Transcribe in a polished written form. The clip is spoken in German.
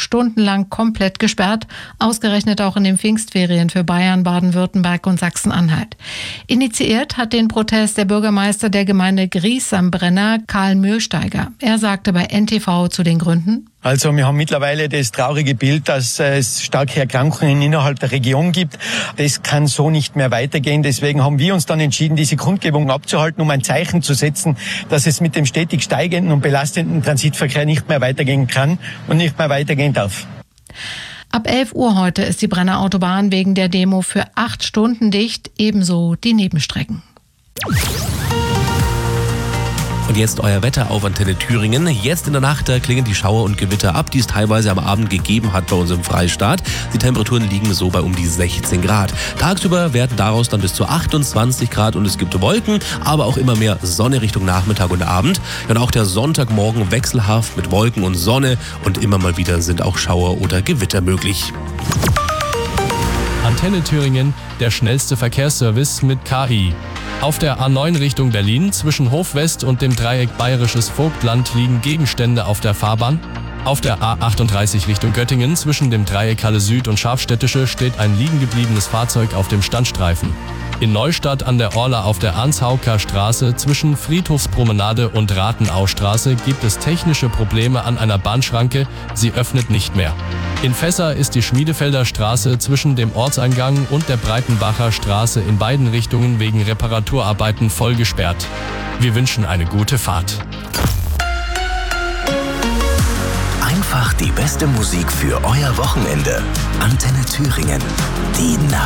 stundenlang komplett gesperrt, ausgerechnet auch in den Pfingstferien für Bayern, Baden-Württemberg und Sachsen-Anhalt. Initiiert hat den Protest der Bürgermeister der Gemeinde Gries am Brenner, Karl Mühlsteiger. Er sagte bei NTV zu den Gründen: Also wir haben mittlerweile das traurige Bild, dass es starke Erkrankungen innerhalb der Region gibt. Das kann so nicht mehr weitergehen. Deswegen haben wir uns dann entschieden, diese Kundgebung abzuhalten, um ein Zeichen zu setzen, dass es mit dem stetig steigenden und belastenden Transitverkehr nicht mehr weitergehen kann und nicht mehr weitergehen darf. Ab 11 Uhr heute ist die Brenner Autobahn wegen der Demo für 8 Stunden dicht, ebenso die Nebenstrecken. Und jetzt euer Wetter auf Antenne Thüringen. Jetzt in der Nacht klingen die Schauer und Gewitter ab, die es teilweise am Abend gegeben hat bei uns im Freistaat. Die Temperaturen liegen so bei um die 16 Grad. Tagsüber werden daraus dann bis zu 28 Grad und es gibt Wolken, aber auch immer mehr Sonne Richtung Nachmittag und Abend. Und auch der Sonntagmorgen wechselhaft mit Wolken und Sonne und immer mal wieder sind auch Schauer oder Gewitter möglich. Antenne Thüringen, der schnellste Verkehrsservice mit KI. Auf der A9 Richtung Berlin zwischen Hofwest und dem Dreieck Bayerisches Vogtland liegen Gegenstände auf der Fahrbahn. Auf der A38 Richtung Göttingen zwischen dem Dreieck Halle Süd und Scharfstädtische steht ein liegen gebliebenes Fahrzeug auf dem Standstreifen. In Neustadt an der Orla auf der Arnshauker Straße zwischen Friedhofspromenade und Rathenaustraße gibt es technische Probleme an einer Bahnschranke, sie öffnet nicht mehr. In Fässer ist die Schmiedefelder Straße zwischen dem Ortseingang und der Breitenbacher Straße in beiden Richtungen wegen Reparaturarbeiten voll gesperrt. Wir wünschen eine gute Fahrt. Einfach die beste Musik für euer Wochenende. Antenne Thüringen. Die